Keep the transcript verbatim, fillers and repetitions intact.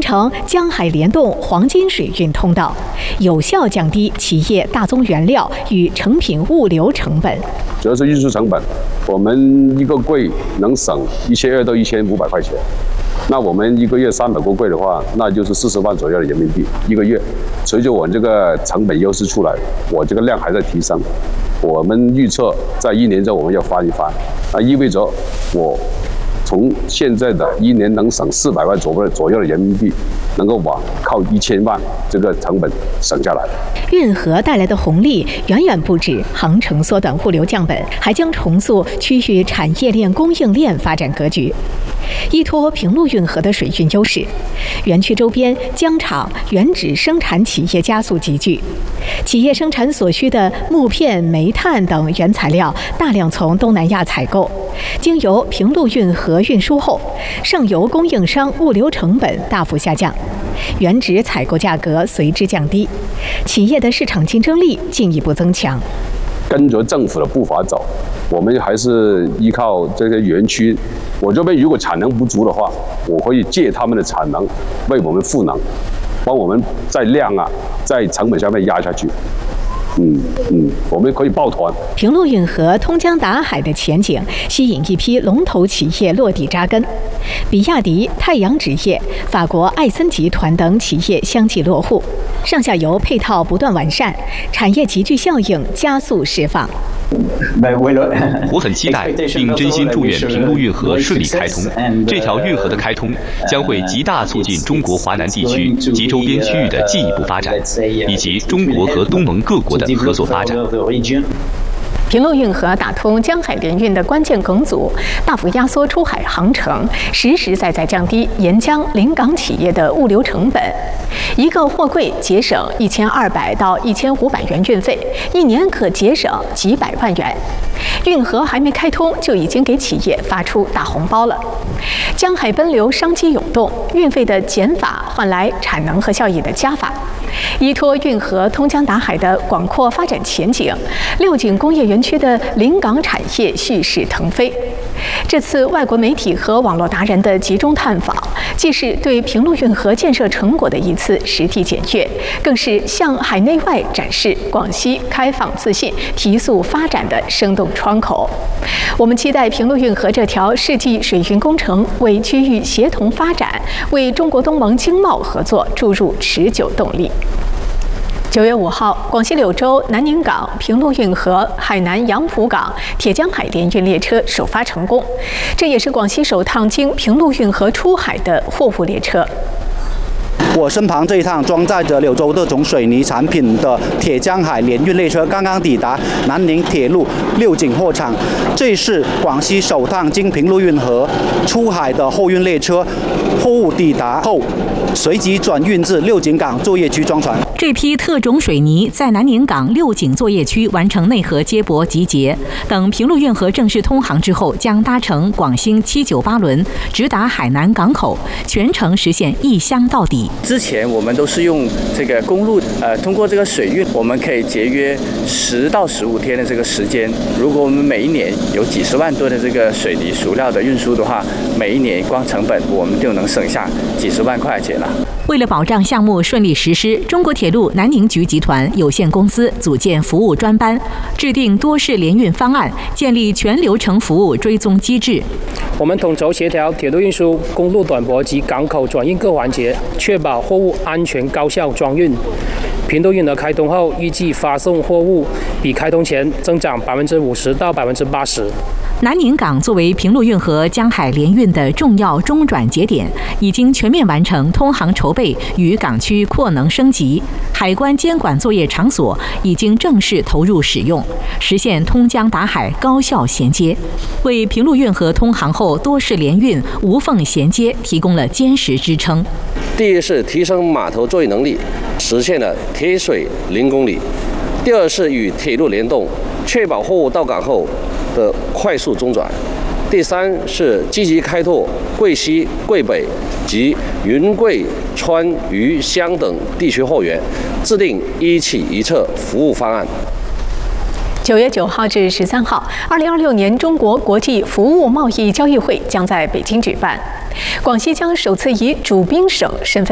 成江海联动黄金水运通道，有效降低企业大宗原料与成品物流成本。 主要是运输成本，我们一个柜能省一千二到一千五百块钱。那我们一个月三百个柜的话，那就是四十万左右的人民币一个月。随着我这个成本优势出来，我这个量还在提升。我们预测在一年之后我们要翻一番，那意味着我从现在的一年能省四百万左右左右的人民币，能够往靠一千万这个成本省下来。 运河带来的红利远远不止航程缩短、物流降本，还将重塑区域产业链、供应链发展格局。依托平陆运河的水运优势，园区周边浆厂、原脂生产企业加速集聚，企业生产所需的木片、煤炭等原材料大量从东南亚采购，经由平陆运河运输后，上游供应商物流成本大幅下降，原脂采购价格随之降低，企业的市场竞争力进一步增强。 跟着政府的步伐走，我们还是依靠这些园区。我这边如果产能不足的话，我可以借他们的产能为我们赋能，帮我们在量啊，在成本上面压下去。嗯嗯，我们可以抱团。 平陆运河通江达海的前景，吸引一批龙头企业落地扎根，比亚迪、太阳纸业、法国艾森集团等企业相继落户，上下游配套不断完善，产业集聚效应加速释放。 我很期待并真心祝愿平陆运河顺利开通。这条运河的开通将会极大促进中国华南地区及周边区域的进一步发展，以及中国和东盟各国的合作发展。 平陆运河打通江海联运的关键梗阻，大幅压缩出海航程，实实在在降低沿江临港企业的物流成本。一个货柜节省一千二百到一千五百元运费，一年可节省几百万元。运河还没开通，就已经给企业发出大红包了。江海奔流，商机涌动，运费的减法换来产能和效益的加法。依托运河通江达海的广阔发展前景，六井工业园区的临港产业蓄势腾飞。这次外国媒体和网络达人的集中探访，既是对平陆运河建设成果的一次实地检阅，更是向海内外展示广西开放自信、提速发展的生动窗口。我们期待平陆运河这条世纪水运工程为区域协同发展、为中国东盟经贸合作注入持久动力。九月五号，广西柳州南宁港平陆运河海南杨浦港铁江海联运列车首发成功，这也是广西首趟经平陆运河出海的货物列车。 我身旁这一趟装载着柳州各种水泥产品的铁江海联运列车刚刚抵达南宁铁路六井货场，这是广西首趟经平陆运河出海的货运列车，货物抵达后随即转运至六井港作业区装船。 这批特种水泥在南宁港六井作业区完成内河接驳集结，等平陆运河正式通航之后，将搭乘广星七九八轮直达海南港口，全程实现一箱到底。 之前我们都是用这个公路，呃，通过这个水运，我们可以节约十到十五天的这个时间。如果我们每一年有几十万吨的这个水泥塑料的运输的话，每一年光成本我们就能省下几十万块钱了。 为了保障项目顺利实施，中国铁路南宁局集团有限公司组建服务专班，制定多式联运方案，建立全流程服务追踪机制。 我们统筹协调铁路运输、公路短驳及港口转运各环节，确保货物安全高效装运。平陆运河开通后，预计发送货物比开通前增长百分之五十到百分之八十。 南宁港作为平陆运河江海联运的重要中转节点，已经全面完成通航筹备与港区扩能升级，海关监管作业场所已经正式投入使用，实现通江达海高效衔接，为平陆运河通航后多式联运无缝衔接提供了坚实支撑。 第一是提升码头作业能力，实现了铁水零公里；第二是与铁路联动，确保货物到港后的快速中转；第三是积极开拓桂西、桂北及云贵川渝湘等地区货源，制定一企一策服务方案。 九月九号至十三号，二零二六年中国国际服务贸易交易会将在北京举办，广西将首次以主宾省身份